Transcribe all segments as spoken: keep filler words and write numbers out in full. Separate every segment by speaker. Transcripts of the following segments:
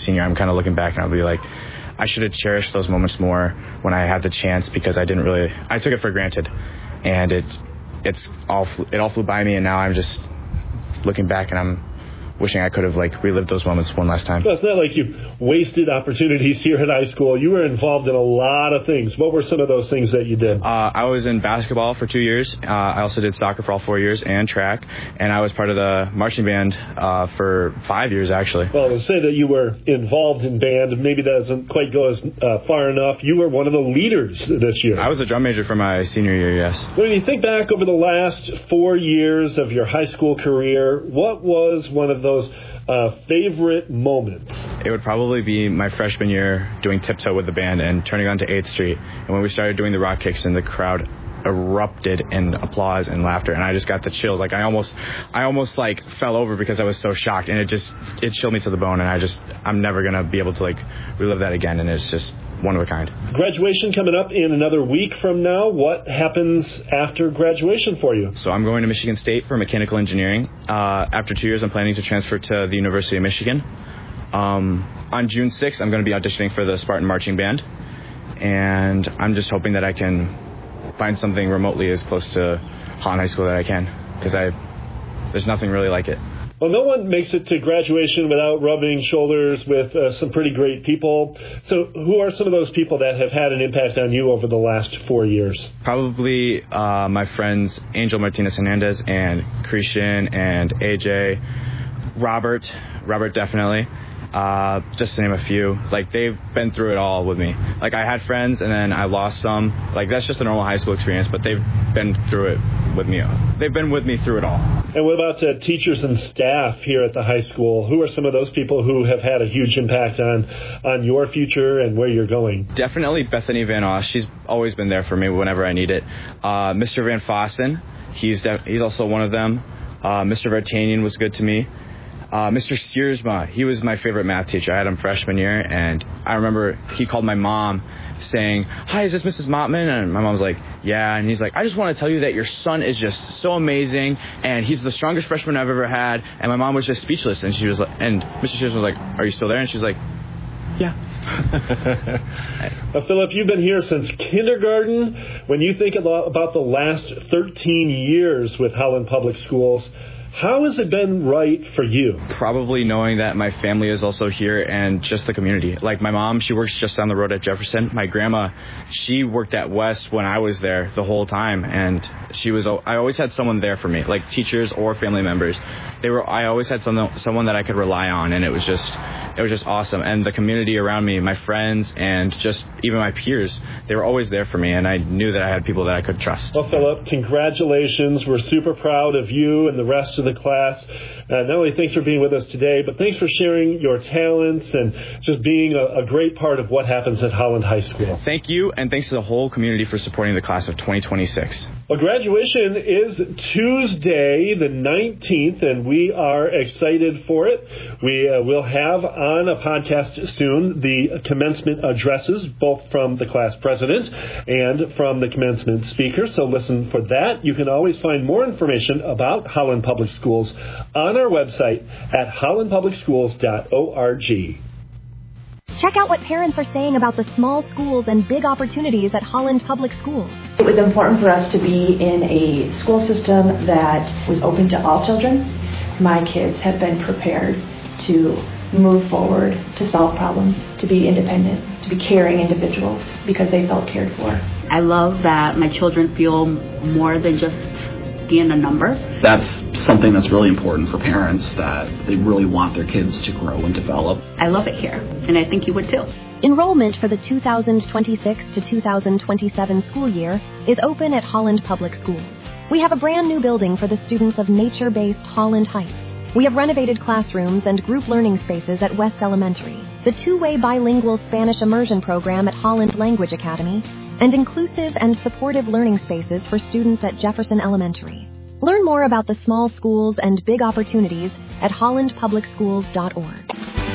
Speaker 1: senior, I'm kind of looking back and I'll be like, I should have cherished those moments more when I had the chance, because I didn't really, I took it for granted, and it's, it's all, it all flew by me, and now I'm just looking back and I'm wishing I could have like relived those moments one last time.
Speaker 2: Well, it's not like you wasted opportunities here at high school. You were involved in a lot of things. What were some of those things that you did?
Speaker 1: Uh, I was in basketball for two years. Uh, I also did soccer for all four years and track. And I was part of the marching band uh, for five years, actually.
Speaker 2: Well, to say that you were involved in band, maybe that doesn't quite go as uh, far enough. You were one of the leaders this year.
Speaker 1: I was a drum major for my senior year, yes.
Speaker 2: When you think back over the last four years of your high school career, what was one of those uh, favorite moments?
Speaker 1: It would probably be my freshman year doing Tiptoe with the band and turning on to eighth street. And when we started doing the rock kicks and the crowd erupted in applause and laughter, and I just got the chills. Like I almost, I almost like fell over because I was so shocked, and it just, it chilled me to the bone. And I just, I'm never gonna be able to like relive that again. And it's just one of a kind.
Speaker 2: Graduation coming up in another week from now. What happens after graduation for you?
Speaker 1: So I'm going to Michigan State for mechanical engineering. Uh, after two years, I'm planning to transfer to the University of Michigan. Um, on June sixth, I'm going to be auditioning for the Spartan Marching Band, and I'm just hoping that I can find something remotely as close to Holland High School that I can, because I there's nothing really like it.
Speaker 2: Well, no one makes it to graduation without rubbing shoulders with uh, some pretty great people. So who are some of those people that have had an impact on you over the last four years?
Speaker 1: Probably uh, my friends Angel Martinez-Hernandez and Christian and A J, Robert, Robert definitely. Uh, just to name a few. Like, they've been through it all with me. Like, I had friends and then I lost some. Like, that's just a normal high school experience, but they've been through it with me. They've been with me through it all.
Speaker 2: And what about uh, teachers and staff here at the high school? Who are some of those people who have had a huge impact on, on your future and where you're going?
Speaker 1: Definitely Bethany Van Oss. She's always been there for me whenever I need it. Uh, Mister Van Fossen, he's, de- he's also one of them. Uh, Mister Vartanian was good to me. Uh, Mister Searsma, he was my favorite math teacher. I had him freshman year, and I remember he called my mom saying, "Hi, is this Missus Mottman?" And my mom was like, "Yeah." And he's like, "I just want to tell you that your son is just so amazing, and he's the strongest freshman I've ever had." And my mom was just speechless, and she was like, and Mister Searsma was like, "Are you still there?" And she was like, "Yeah."
Speaker 2: Now, Philip, you've been here since kindergarten. When you think about the last thirteen years with Holland Public Schools, how has it been right for you?
Speaker 1: Probably knowing that my family is also here and just the community. Like my mom, she works just down the road at Jefferson. My grandma, she worked at West when I was there the whole time. And she was, I always had someone there for me, like teachers or family members. They were, I always had some, someone that I could rely on. And it was just, it was just awesome. And the community around me, my friends and just even my peers, they were always there for me. And I knew that I had people that I could trust.
Speaker 2: Well, Philip, congratulations. We're super proud of you and the rest of the class. Uh, not only thanks for being with us today, but thanks for sharing your talents and just being a, a great part of what happens at Holland High School.
Speaker 1: Thank you, and thanks to the whole community for supporting the class of twenty twenty-six.
Speaker 2: Well, graduation is Tuesday, the nineteenth, and we are excited for it. We uh, will have on a podcast soon the commencement addresses, both from the class president and from the commencement speaker, so listen for that. You can always find more information about Holland Public Schools on our website at holland public schools dot org.
Speaker 3: Check out what parents are saying about the small schools and big opportunities at Holland Public Schools.
Speaker 4: It was important for us to be in a school system that was open to all children. My kids have been prepared to move forward, to solve problems, to be independent, to be caring individuals because they felt cared for.
Speaker 5: I love that my children feel more than just being a number.
Speaker 6: That's something that's really important for parents, that they really want their kids to grow and develop.
Speaker 5: I love it here, and I think you would too.
Speaker 3: Enrollment for the two thousand twenty-six to two thousand twenty-seven school year is open at Holland Public Schools. We have a brand new building for the students of nature-based Holland Heights. We have renovated classrooms and group learning spaces at West Elementary, the two-way bilingual Spanish immersion program at Holland Language Academy, and inclusive and supportive learning spaces for students at Jefferson Elementary. Learn more about the small schools and big opportunities at holland public schools dot org.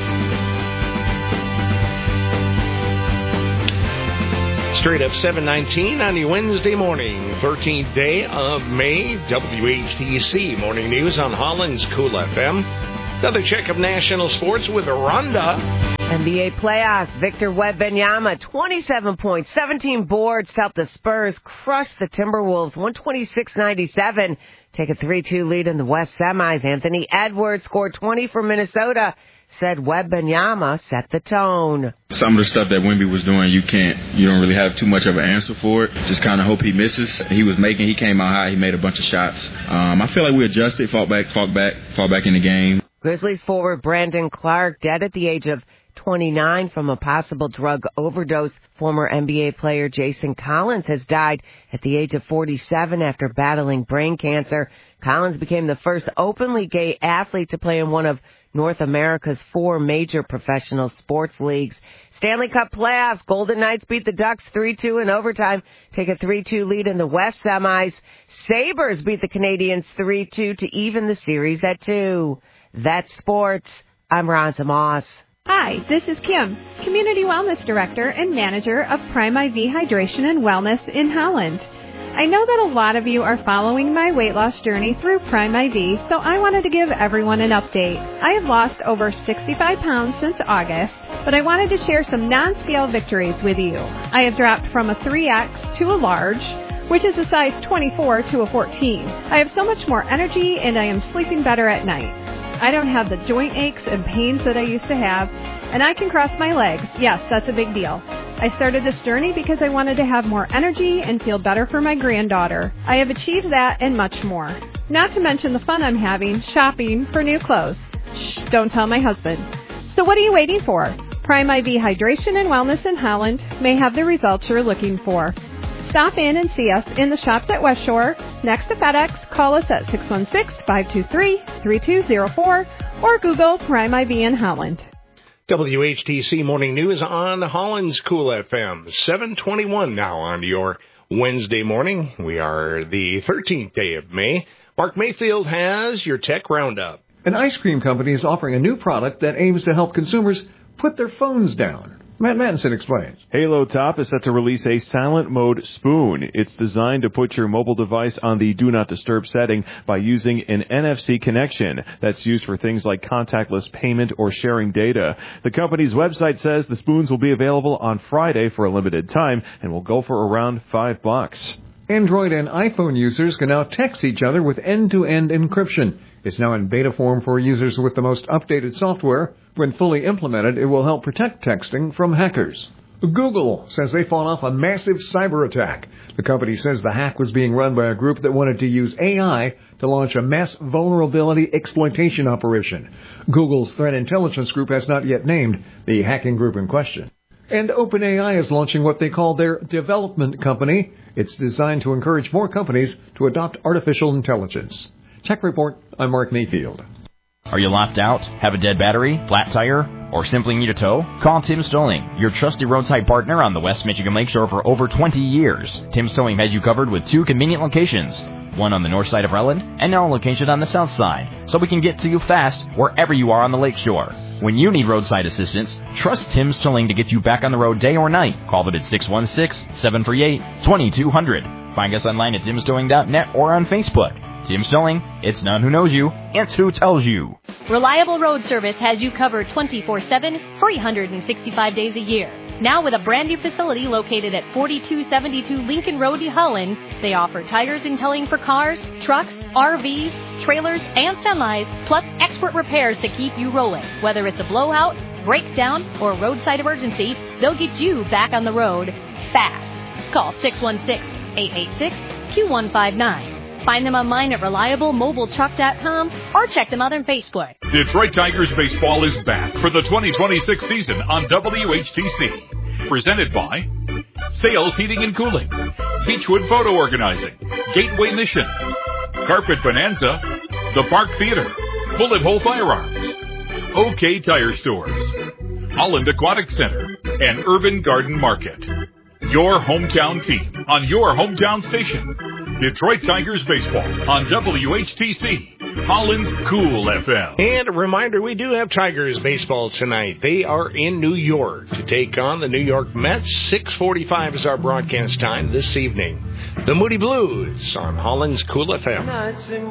Speaker 7: Straight up seven nineteen on the Wednesday morning, thirteenth day of May, W H T C Morning News on Holland's Cool F M. Another check of national sports with Rhonda.
Speaker 8: N B A playoffs, Victor Wembanyama, twenty-seven points, seventeen boards, helped the Spurs crush the Timberwolves, one twenty-six ninety-seven. Take a three two lead in the West semis. Anthony Edwards scored twenty for Minnesota. Said Wembanyama set the tone.
Speaker 9: Some of the stuff that Wemby was doing, you can't, you don't really have too much of an answer for it. Just kind of hope he misses. He was making, he came out high, he made a bunch of shots. Um, I feel like we adjusted, fought back, fought back, fought back in the game.
Speaker 8: Grizzlies forward Brandon Clark dead at the age of twenty-nine from a possible drug overdose. Former N B A player Jason Collins has died at the age of forty-seven after battling brain cancer. Collins became the first openly gay athlete to play in one of North America's four major professional sports leagues. Stanley Cup playoffs. Golden Knights beat the Ducks three two in overtime. Take a three two lead in the West semis. Sabres beat the Canadiens three two to even the series at two. That's sports. I'm Rhonda Moss.
Speaker 10: Hi, this is Kim, Community Wellness Director and Manager of Prime I V Hydration and Wellness in Holland. I know that a lot of you are following my weight loss journey through Prime I V, so I wanted to give everyone an update. I have lost over sixty-five pounds since August, but I wanted to share some non-scale victories with you. I have dropped from a three X to a large, which is a size twenty-four to a fourteen. I have so much more energy and I am sleeping better at night. I don't have the joint aches and pains that I used to have, and I can cross my legs. Yes, that's a big deal. I started this journey because I wanted to have more energy and feel better for my granddaughter. I have achieved that and much more. Not to mention the fun I'm having shopping for new clothes. Shh, don't tell my husband. So what are you waiting for? Prime I V Hydration and Wellness in Holland may have the results you're looking for. Stop in and see us in the shops at West Shore, next to FedEx. Call us at six one six, five two three, three two zero four or Google Prime I V in Holland.
Speaker 7: W H T C Morning News on Holland's Cool F M. seven twenty-one now on your Wednesday morning. We are the thirteenth day of May. Mark Mayfield has your Tech Roundup.
Speaker 11: An ice cream company is offering a new product that aims to help consumers put their phones down. Matt Mattinson explains.
Speaker 12: Halo Top is set to release a silent mode spoon. It's designed to put your mobile device on the Do Not Disturb setting by using an N F C connection that's used for things like contactless payment or sharing data. The company's website says the spoons will be available on Friday for a limited time and will go for around five bucks.
Speaker 11: Android and iPhone users can now text each other with end-to-end encryption. It's now in beta form for users with the most updated software. When fully implemented, it will help protect texting from hackers. Google says they fought off a massive cyber attack. The company says the hack was being run by a group that wanted to use A I to launch a mass vulnerability exploitation operation. Google's threat intelligence group has not yet named the hacking group in question. And OpenAI is launching what they call their development company. It's designed to encourage more companies to adopt artificial intelligence. Tech Report, I'm Mark Mayfield.
Speaker 13: Are you locked out, have a dead battery, flat tire, or simply need a tow? Call Tim's Towing, your trusted roadside partner on the West Michigan Lakeshore for over twenty years. Tim's Towing has you covered with two convenient locations, one on the north side of Relland and now a location on the south side, so we can get to you fast wherever you are on the lakeshore. When you need roadside assistance, trust Tim's Towing to get you back on the road day or night. Call them at six one six, seven three eight, two two zero zero. Find us online at tims towing dot net or on Facebook. Tim's Towing, it's not who knows you, it's who tells you.
Speaker 14: Reliable Road Service has you covered twenty-four seven, three hundred sixty-five days a year. Now with a brand new facility located at forty-two seventy-two Lincoln Road, Holland, they offer tires and towing for cars, trucks, R Vs, trailers, and semis, plus expert repairs to keep you rolling. Whether it's a blowout, breakdown, or roadside emergency, they'll get you back on the road fast. Call six one six, eight eight six, two one five nine. Find them online at reliable mobile truck dot com or check them out on Facebook.
Speaker 15: Detroit Tigers baseball is back for the twenty twenty-six season on W H T C. Presented by Sales Heating and Cooling, Beechwood Photo Organizing, Gateway Mission, Carpet Bonanza, The Park Theater, Bullet Hole Firearms, OK Tire Stores, Holland Aquatic Center, and Urban Garden Market. Your hometown team on your hometown station. Detroit Tigers baseball on W H T C, Holland's Cool F M.
Speaker 7: And a reminder, we do have Tigers baseball tonight. They are in New York to take on the New York Mets. six forty-five is our broadcast time this evening. The Moody Blues on Holland's Cool F M.